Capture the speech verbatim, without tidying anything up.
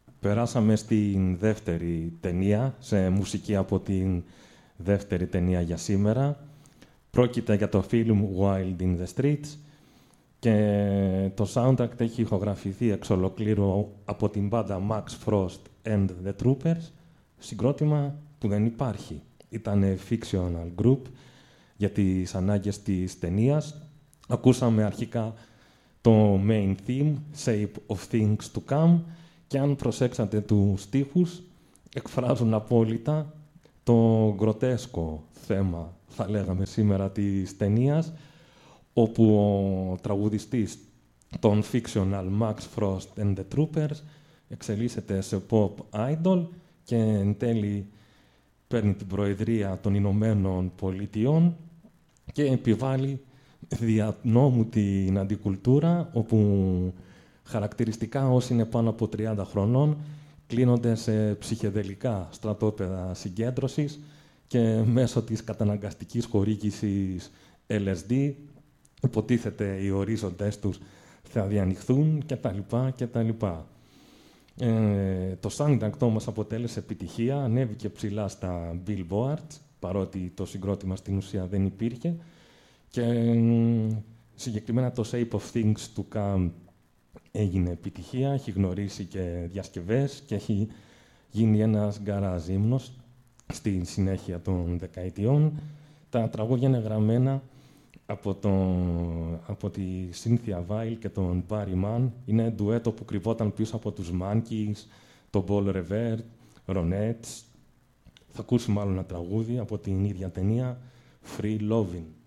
περάσαμε στην δεύτερη ταινία, σε μουσική από την δεύτερη ταινία για σήμερα. Πρόκειται για το film Wild in the Streets και το soundtrack έχει ηχογραφηθεί εξ ολοκλήρου από την μπάντα Max Frost and the Troopers, συγκρότημα που δεν υπάρχει. Ήταν fictional group για τις ανάγκες της ταινίας. Ακούσαμε αρχικά το main theme, Shape of Things to Come, και αν προσέξατε τους στίχους, εκφράζουν απόλυτα το γκροτέσκο θέμα, θα λέγαμε σήμερα, της ταινίας, όπου ο τραγουδιστής των fictional Max Frost and the Troopers εξελίσσεται σε pop idol και εν τέλει παίρνει την προεδρία των Ηνωμένων Πολιτειών και επιβάλλει δια νόμου την αντικουλτούρα, όπου χαρακτηριστικά όσοι είναι πάνω από τριάντα χρονών κλείνονται σε ψυχεδελικά στρατόπεδα συγκέντρωσης και μέσω της καταναγκαστικής χορήγησης ελ ες ντι υποτίθεται οι ορίζοντες τους θα διανοιχθούν κτλ. κτλ. Ε, το soundtrack όμως αποτέλεσε επιτυχία, ανέβηκε ψηλά στα Billboards, παρότι το συγκρότημα στην ουσία δεν υπήρχε, και συγκεκριμένα το Shape of Things to Come έγινε επιτυχία, έχει γνωρίσει και διασκευές και έχει γίνει ένας γκαράζ ύμνος στη συνέχεια των δεκαετιών. Τα τραγούδια είναι γραμμένα από, τον, από τη Cynthia Weil και τον Barry Mann. Είναι ντουέτο που κρυβόταν πίσω από τους Monkees, τον Paul Revere, Ronettes. Θα ακούσουμε άλλο ένα τραγούδι από την ίδια ταινία, Free Lovin'.